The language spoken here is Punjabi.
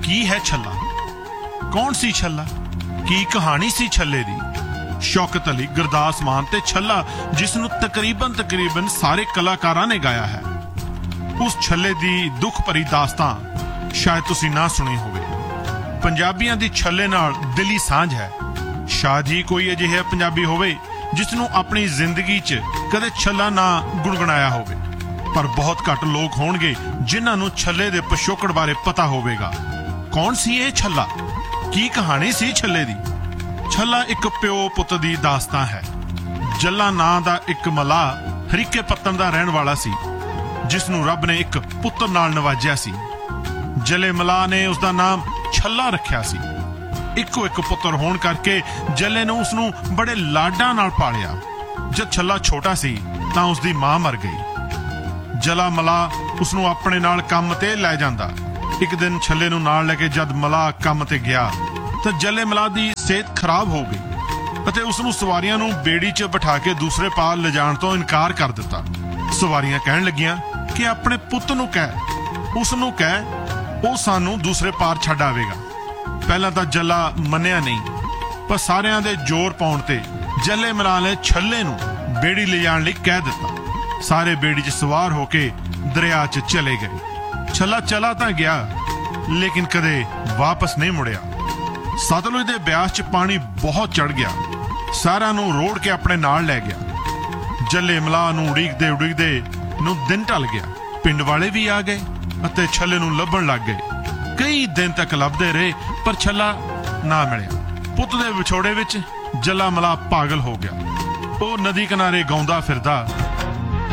ਕੀ ਹੈ ਛੱਲਾ? ਕੌਣ ਸੀ ਛੱਲਾ? ਕੀ ਕਹਾਣੀ ਸੀ ਛੱਲੇ ਦੀ? ਸ਼ੌਕਤ ਅਲੀ, ਗੁਰਦਾਸ ਮਾਨ ਤੇ ਛੱਲਾ, ਜਿਸ ਨੂੰ ਤਕਰੀਬਨ ਸਾਰੇ ਕਲਾਕਾਰਾਂ ਨੇ ਗਾਇਆ ਹੈ। ਉਸ ਛੱਲੇ ਦੀ ਦੁੱਖ ਭਰੀ ਦਾਸਤਾਨ ਸ਼ਾਇਦ ਤੁਸੀਂ ਨਾ ਸੁਣੀ ਹੋਵੇ। ਪੰਜਾਬੀਆਂ ਦੀ ਛੱਲੇ ਨਾਲ ਦਿਲੀ ਸਾਂਝ ਹੈ। ਸ਼ਾਇਦ ਹੀ ਕੋਈ ਅਜਿਹਾ ਪੰਜਾਬੀ ਹੋਵੇ ਜਿਸ ਨੂੰ ਆਪਣੀ ਜ਼ਿੰਦਗੀ 'ਚ ਕਦੇ ਛੱਲਾ ਨਾ ਗੁਣਗੁਣਾਇਆ ਹੋਵੇ, ਪਰ ਬਹੁਤ ਘੱਟ ਲੋਕ ਹੋਣਗੇ ਜਿਨ੍ਹਾਂ ਨੂੰ ਛੱਲੇ ਦੇ ਪਿਛੋਕੜ ਬਾਰੇ ਪਤਾ ਹੋਵੇਗਾ। ਕੌਣ ਸੀ ਇਹ ਛੱਲਾ? ਕੀ ਕਹਾਣੀ ਸੀ ਛੱਲੇ ਦੀ? ਛੱਲਾ ਇੱਕ ਪਿਓ ਪੁੱਤ ਦੀ ਦਾਸਤਾਨ ਹੈ। ਜੱਲਾ ਨਾਂ ਦਾ ਇੱਕ ਮਲਾਹ ਹਰੀਕੇ ਪੱਤਨ ਦਾ ਰਹਿਣ ਵਾਲਾ ਸੀ, ਜਿਸ ਨੂੰ ਰੱਬ ਨੇ ਇੱਕ ਪੁੱਤਰ ਨਾਲ ਨਵਾਜਿਆ ਸੀ। ਜੱਲੇ ਮਲਾਹ ਨੇ ਉਸਦਾ ਨਾਮ ਛੱਲਾ ਰੱਖਿਆ ਸੀ। ਇੱਕੋ ਇੱਕ ਪੁੱਤਰ ਹੋਣ ਕਰਕੇ ਜੱਲੇ ਨੇ ਉਸਨੂੰ ਬੜੇ ਲਾਡਾਂ ਨਾਲ ਪਾਲਿਆ। ਜਦ ਛੱਲਾ ਛੋਟਾ ਸੀ ਤਾਂ ਉਸਦੀ ਮਾਂ ਮਰ ਗਈ। ਜੱਲਾ ਮਲਾਹ ਉਸਨੂੰ ਆਪਣੇ ਨਾਲ ਕੰਮ ਤੇ ਲੈ ਜਾਂਦਾ। ਇੱਕ ਦਿਨ ਛੱਲੇ ਨੂੰ ਨਾਲ ਲੈ ਕੇ ਜਦ ਮਲਾਹ ਕੰਮ ਤੇ ਗਿਆ ਤਾਂ ਜੱਲੇ ਮਲਾਹ ਦੀ ਸਿਹਤ ਖਰਾਬ ਹੋ ਗਈ ਅਤੇ ਉਸਨੂੰ ਸਵਾਰੀਆਂ ਨੂੰ ਬੇੜੀ 'ਚ ਬਿਠਾ ਕੇ ਦੂਸਰੇ ਪਾਰ ਲਿਜਾਣ ਤੋਂ ਇਨਕਾਰ ਕਰ ਦਿੱਤਾ। ਸਵਾਰੀਆਂ ਕਹਿਣ ਲੱਗੀਆਂ ਕਿ ਆਪਣੇ ਪੁੱਤ ਨੂੰ ਕਹਿ, ਉਸਨੂੰ ਕਹਿ, ਉਹ ਸਾਨੂੰ ਦੂਸਰੇ ਪਾਰ ਛੱਡ ਆਵੇਗਾ। ਪਹਿਲਾਂ ਤਾਂ ਜੱਲਾ ਮੰਨਿਆ ਨਹੀਂ, ਪਰ ਸਾਰਿਆਂ ਦੇ ਜ਼ੋਰ ਪਾਉਣ ਤੇ ਜੱਲੇ ਮਲਾਹ ਨੇ ਛੱਲੇ ਨੂੰ ਬੇੜੀ ਲਿਜਾਣ ਲਈ ਕਹਿ ਦਿੱਤਾ। ਸਾਰੇ ਬੇੜੀ 'ਚ ਸਵਾਰ ਹੋ ਕੇ ਦਰਿਆ 'ਚ ਚਲੇ ਗਏ। ਛੱਲਾ ਚਲਾ ਤਾਂ ਗਿਆ, ਲੇਕਿਨ ਕਦੇ ਵਾਪਸ ਨਹੀਂ ਮੁੜਿਆ। ਸਤਲੁਜ ਦੇ ਬਿਆਸ 'ਚ ਪਾਣੀ ਬਹੁਤ ਚੜ ਗਿਆ, ਸਾਰਿਆਂ ਨੂੰ ਰੋੜ ਕੇ ਆਪਣੇ ਨਾਲ ਲੈ ਗਿਆ। ਜੱਲੇ ਮਲਾਹ ਨੂੰ ਉਡੀਕਦੇ ਨੂੰ ਦਿਨ ਢਲ ਗਿਆ। ਪਿੰਡ ਵਾਲੇ ਵੀ ਆ ਗਏ ਅਤੇ ਛੱਲੇ ਨੂੰ ਲੱਭਣ ਲੱਗ ਗਏ। ਕਈ ਦਿਨ ਤੱਕ ਲੱਭਦੇ ਰਹੇ, ਪਰ ਛੱਲਾ ਨਾ ਮਿਲਿਆ। ਪੁੱਤ ਦੇ ਵਿਛੋੜੇ ਵਿੱਚ ਜੱਲਾ ਮਲਾਹ ਪਾਗਲ ਹੋ ਗਿਆ। ਉਹ ਨਦੀ ਕਿਨਾਰੇ ਗਾਉਂਦਾ ਫਿਰਦਾ